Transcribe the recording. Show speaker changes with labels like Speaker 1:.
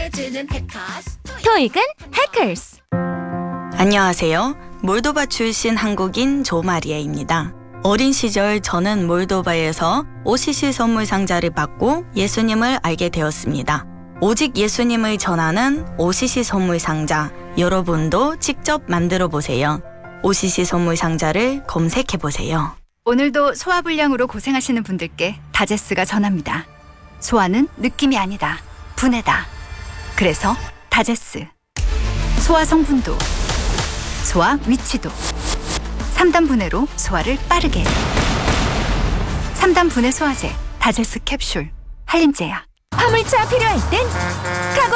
Speaker 1: 해주는 해커스.
Speaker 2: 토익은 해커스.
Speaker 3: 안녕하세요. 몰도바 출신 한국인 조마리아입니다. 어린 시절 저는 몰도바에서 OCC 선물 상자를 받고 예수님을 알게 되었습니다. 오직 예수님을 전하는 OCC 선물 상자, 여러분도 직접 만들어 보세요. OCC 선물 상자를 검색해 보세요.
Speaker 4: 오늘도 소화불량으로 고생하시는 분들께 다제스가 전합니다. 소화는 느낌이 아니다. 분해다. 그래서 다제스. 소화 성분도, 소화 위치도. 3단 분해로 소화를 빠르게. 3단 분해 소화제 다제스 캡슐. 한림제약.
Speaker 2: 화물차 필요할 땐